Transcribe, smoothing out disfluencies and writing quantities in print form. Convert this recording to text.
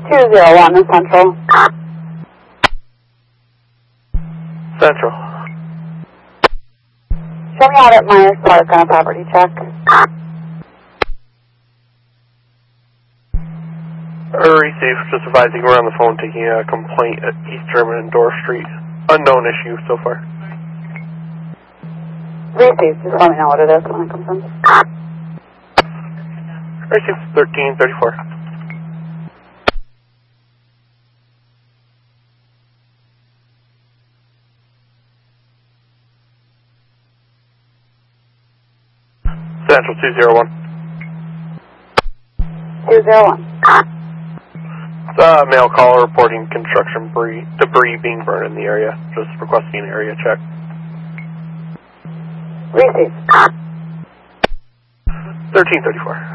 201 in Central. Central. Show me out at Myers Park on a property check. Receive, just advising we're on the phone taking a complaint at East German and Dorf Street. Unknown issue so far. Receive, just let me know what it is when it comes in. Receive 1334. Central 201. 201. It's a male caller reporting construction debris being burned in the area. Just requesting an area check. Receive. 1334.